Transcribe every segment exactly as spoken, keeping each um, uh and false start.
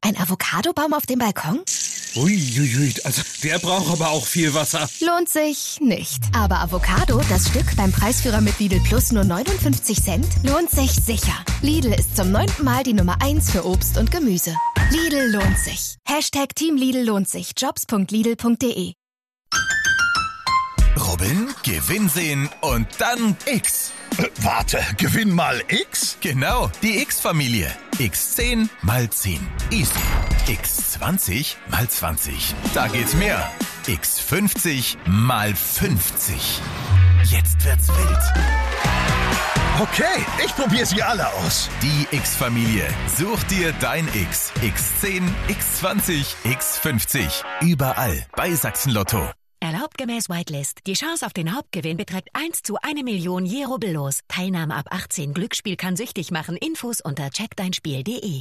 Ein Avocadobaum auf dem Balkon? Uiuiui, also der braucht aber auch viel Wasser. Lohnt sich nicht. Aber Avocado, das Stück beim Preisführer mit Lidl Plus nur neunundfünfzig Cent, lohnt sich sicher. Lidl ist zum neunten Mal die Nummer eins für Obst und Gemüse. Lidl lohnt sich. Hashtag Team Lidl lohnt sich. Jobs punkt lidl punkt de. Robin, Gewinn sehen und dann X. Äh, warte, Gewinn mal X? Genau, die X-Familie. X zehn mal zehn. Easy. X zwanzig mal zwanzig. Da geht's mehr. X fünfzig mal fünfzig. Jetzt wird's wild. Okay, ich probiere sie alle aus. Die X-Familie. Such dir dein X. X zehn, X zwanzig, X fünfzig. Überall bei Sachsen Lotto. Erlaubt gemäß Whitelist. Die Chance auf den Hauptgewinn beträgt eins zu eine Million je rubbellos. Teilnahme ab achtzehn. Glücksspiel kann süchtig machen. Infos unter check dein spiel punkt de.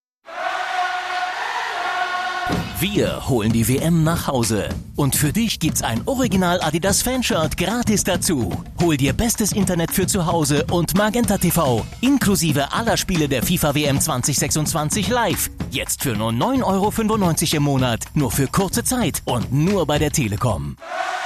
Wir holen die W M nach Hause. Und für dich gibt's ein Original Adidas Fanshirt gratis dazu. Hol dir bestes Internet für zu Hause und Magenta T V. Inklusive aller Spiele der FIFA W M zwanzig sechsundzwanzig live. Jetzt für nur neun Euro fünfundneunzig im Monat. Nur für kurze Zeit und nur bei der Telekom.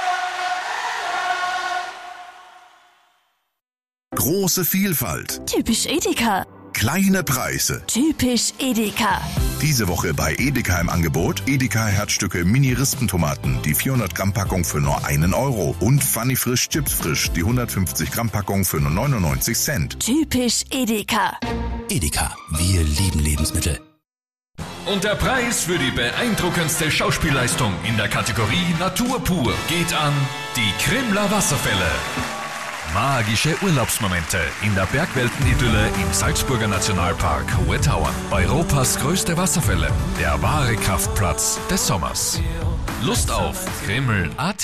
Große Vielfalt. Typisch Edeka. Kleine Preise. Typisch Edeka. Diese Woche bei Edeka im Angebot Edeka Herzstücke Mini-Rispentomaten, die vierhundert Gramm Packung für nur einen Euro und Funny Frisch Chips Frisch, die hundertfünfzig Gramm Packung für nur neunundneunzig Cent. Typisch Edeka. Edeka, wir lieben Lebensmittel. Und der Preis für die beeindruckendste Schauspielleistung in der Kategorie Natur pur geht an die Krimler Wasserfälle. Magische Urlaubsmomente in der Bergweltenidylle im Salzburger Nationalpark Hohe Tauern. Europas größte Wasserfälle, der wahre Kraftplatz des Sommers. Lust auf Krimml punkt at.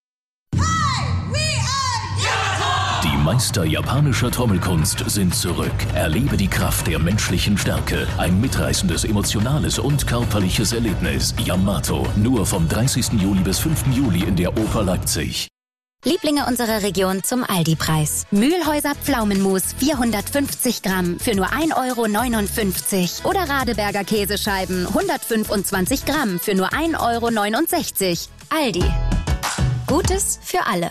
Die Meister japanischer Trommelkunst sind zurück. Erlebe die Kraft der menschlichen Stärke. Ein mitreißendes, emotionales und körperliches Erlebnis. Yamato, nur vom dreißigsten Juli bis fünften Juli in der Oper Leipzig. Lieblinge unserer Region zum Aldi-Preis. Mühlhäuser Pflaumenmus vierhundertfünfzig Gramm für nur ein Euro neunundfünfzig. Oder Radeberger Käsescheiben hundertfünfundzwanzig Gramm für nur ein Euro neunundsechzig. Aldi. Gutes für alle.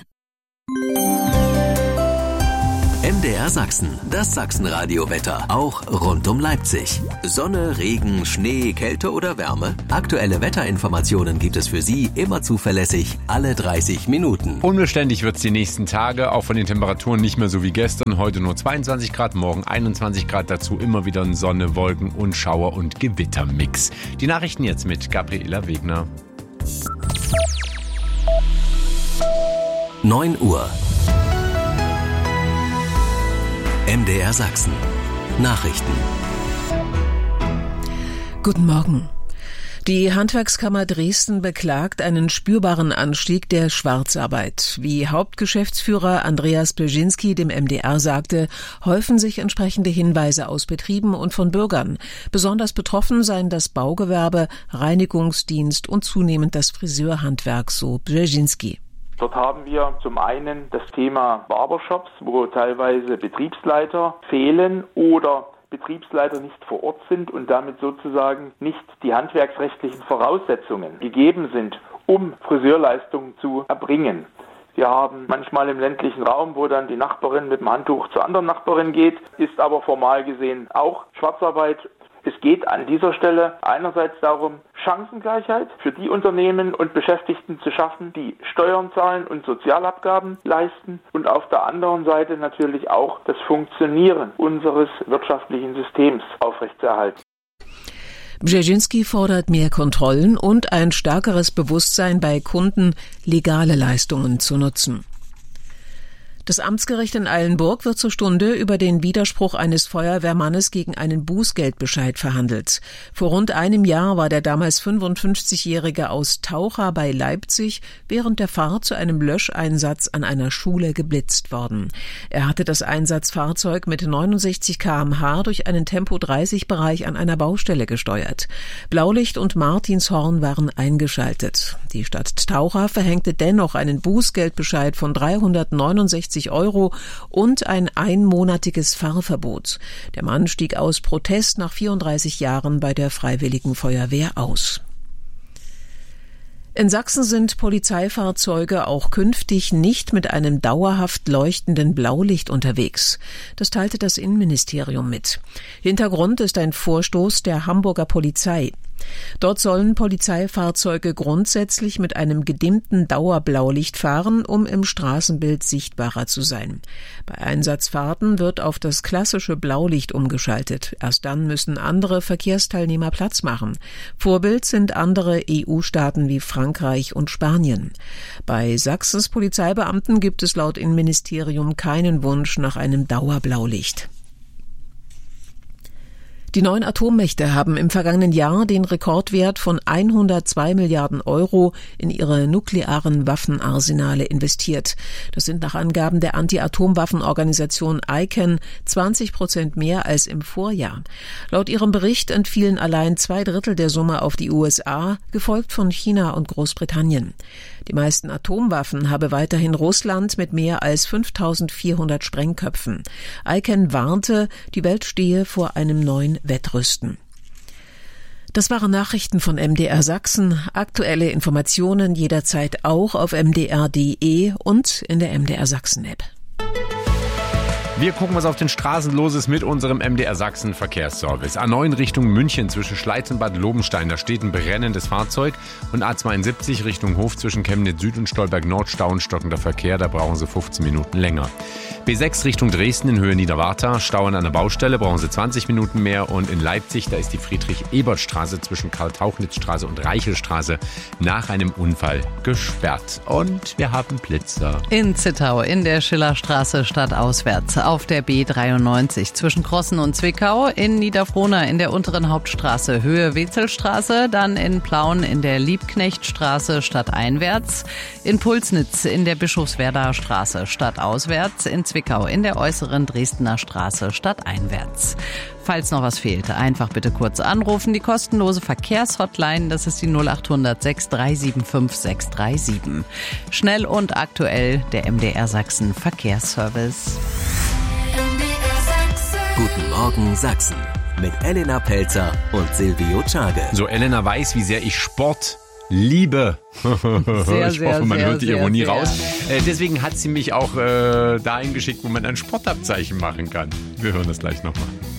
M D R Sachsen, das Sachsenradio-Wetter, auch rund um Leipzig. Sonne, Regen, Schnee, Kälte oder Wärme? Aktuelle Wetterinformationen gibt es für Sie immer zuverlässig, alle dreißig Minuten. Unbeständig wird es die nächsten Tage, auch von den Temperaturen nicht mehr so wie gestern. Heute nur zweiundzwanzig Grad, morgen einundzwanzig Grad, dazu immer wieder ein Sonne, Wolken und Schauer- und Gewittermix. Die Nachrichten jetzt mit Gabriela Wegner. neun Uhr. M D R Sachsen. Nachrichten. Guten Morgen. Die Handwerkskammer Dresden beklagt einen spürbaren Anstieg der Schwarzarbeit. Wie Hauptgeschäftsführer Andreas Brzezinski dem M D R sagte, häufen sich entsprechende Hinweise aus Betrieben und von Bürgern. Besonders betroffen seien das Baugewerbe, Reinigungsdienst und zunehmend das Friseurhandwerk, so Brzezinski. Dort haben wir zum einen das Thema Barbershops, wo teilweise Betriebsleiter fehlen oder Betriebsleiter nicht vor Ort sind und damit sozusagen nicht die handwerksrechtlichen Voraussetzungen gegeben sind, um Friseurleistungen zu erbringen. Wir haben manchmal im ländlichen Raum, wo dann die Nachbarin mit dem Handtuch zur anderen Nachbarin geht, ist aber formal gesehen auch Schwarzarbeit. Es geht an dieser Stelle einerseits darum, Chancengleichheit für die Unternehmen und Beschäftigten zu schaffen, die Steuern zahlen und Sozialabgaben leisten und auf der anderen Seite natürlich auch das Funktionieren unseres wirtschaftlichen Systems aufrechtzuerhalten. Brzezinski fordert mehr Kontrollen und ein stärkeres Bewusstsein bei Kunden, legale Leistungen zu nutzen. Das Amtsgericht in Eilenburg wird zur Stunde über den Widerspruch eines Feuerwehrmannes gegen einen Bußgeldbescheid verhandelt. Vor rund einem Jahr war der damals fünfundfünfzigjährige aus Taucha bei Leipzig während der Fahrt zu einem Löscheinsatz an einer Schule geblitzt worden. Er hatte das Einsatzfahrzeug mit neunundsechzig Kilometer pro Stunde durch einen Tempo dreißig Bereich an einer Baustelle gesteuert. Blaulicht und Martinshorn waren eingeschaltet. Die Stadt Taucha verhängte dennoch einen Bußgeldbescheid von dreihundertneunundsechzig fünfzig Euro und ein einmonatiges Fahrverbot. Der Mann stieg aus Protest nach vierunddreißig Jahren bei der Freiwilligen Feuerwehr aus. In Sachsen sind Polizeifahrzeuge auch künftig nicht mit einem dauerhaft leuchtenden Blaulicht unterwegs. Das teilte das Innenministerium mit. Hintergrund ist ein Vorstoß der Hamburger Polizei. Dort sollen Polizeifahrzeuge grundsätzlich mit einem gedimmten Dauerblaulicht fahren, um im Straßenbild sichtbarer zu sein. Bei Einsatzfahrten wird auf das klassische Blaulicht umgeschaltet. Erst dann müssen andere Verkehrsteilnehmer Platz machen. Vorbild sind andere E U-Staaten wie Frankreich und Spanien. Bei Sachsens Polizeibeamten gibt es laut Innenministerium keinen Wunsch nach einem Dauerblaulicht. Die neun Atommächte haben im vergangenen Jahr den Rekordwert von hundertzwei Milliarden Euro in ihre nuklearen Waffenarsenale investiert. Das sind nach Angaben der Anti-Atomwaffenorganisation I C A N zwanzig Prozent mehr als im Vorjahr. Laut ihrem Bericht entfielen allein zwei Drittel der Summe auf die U S A, gefolgt von China und Großbritannien. Die meisten Atomwaffen habe weiterhin Russland mit mehr als fünftausendvierhundert Sprengköpfen. I C A N warnte, die Welt stehe vor einem neuen Wettrüsten. Das waren Nachrichten von M D R Sachsen. Aktuelle Informationen jederzeit auch auf m d r punkt d e und in der M D R Sachsen App. Wir gucken, was auf den Straßen los ist mit unserem M D R Sachsen Verkehrsservice. A neun Richtung München zwischen Schleiz und Bad Lobenstein, da steht ein brennendes Fahrzeug. Und A zweiundsiebzig Richtung Hof zwischen Chemnitz Süd und Stolberg Nord, Stau und stockender Verkehr, da brauchen Sie fünfzehn Minuten länger. B sechs Richtung Dresden in Höhe Niederwarta, Stau an einer Baustelle, brauchen Sie zwanzig Minuten mehr. Und in Leipzig, da ist die Friedrich-Ebert-Straße zwischen Karl-Tauchnitz-Straße und Reichelstraße nach einem Unfall gesperrt. Und wir haben Blitzer. In Zittau in der Schillerstraße stadtauswärts. Auf der B dreiundneunzig zwischen Krossen und Zwickau, in Niederfrohna in der unteren Hauptstraße Höhe Wetzelstraße, dann in Plauen in der Liebknechtstraße stadteinwärts, in Pulsnitz in der Bischofswerder Straße stadtauswärts, in Zwickau in der äußeren Dresdner Straße stadteinwärts. Falls noch was fehlt, einfach bitte kurz anrufen. Die kostenlose Verkehrshotline, das ist die null acht hundert sechs drei sieben fünf sechs drei sieben. Schnell und aktuell der M D R Sachsen Verkehrsservice. Guten Morgen Sachsen mit Elena Pelzer und Silvio Czage. So, Elena weiß, wie sehr ich Sport liebe. Sehr, ich sehr, hoffe, man sehr, hört die sehr, Ironie sehr. raus. Äh, deswegen hat sie mich auch äh, dahin geschickt, wo man ein Sportabzeichen machen kann. Wir hören das gleich nochmal.